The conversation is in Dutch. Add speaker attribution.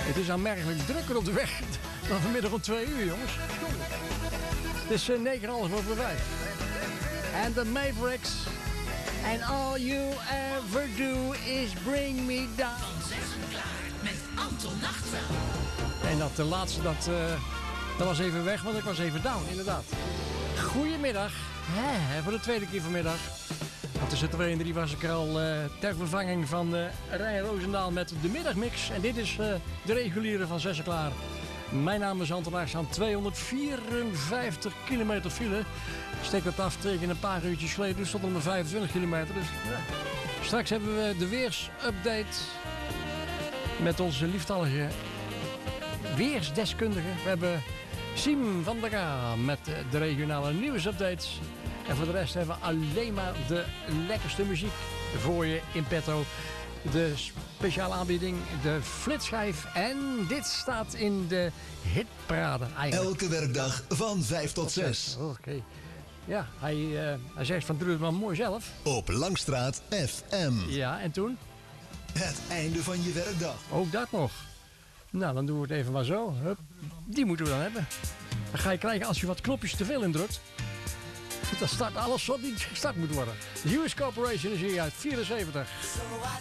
Speaker 1: Het is aanmerkelijk drukker op de weg dan vanmiddag om 2 uur, jongens. Het is 4:09. En de Mavericks. And all you ever do is bring me down.
Speaker 2: Van 6 klaar met Anton Nachtwel.
Speaker 1: En dat laatste, dat was even weg, want ik was even down, inderdaad. Goedemiddag. Voor de tweede keer vanmiddag. Want tussen 2 en 3 was ik er al ter vervanging van Rijn Roosendaal met de middagmix. En dit is de reguliere van 6 klaar. Mijn naam is Anton Nachtwel. Aan 254 kilometer file. Ik steek dat af tegen een paar uurtjes geleden. Dus stond er maar 25 kilometer. Dus, ja. Straks hebben we de weersupdate met onze lieftallige weersdeskundige. We hebben Siem van der Gaa met de regionale nieuwsupdates. En voor de rest hebben we alleen maar de lekkerste muziek voor je in petto. De speciale aanbieding, de flitsschijf. En dit staat in de hitparade eigenlijk.
Speaker 3: Elke werkdag van 5 tot 6.
Speaker 1: Oké. Ja, hij zegt van doe het maar mooi zelf.
Speaker 3: Op Langstraat FM.
Speaker 1: Ja, en toen?
Speaker 3: Het einde van je werkdag.
Speaker 1: Ook dat nog. Nou, dan doen we het even maar zo. Hup. Die moeten we dan hebben. Dan ga je krijgen als je wat knopjes te veel indrukt. Dan start alles wat niet gestart moet worden. De US Corporation is hier uit 74.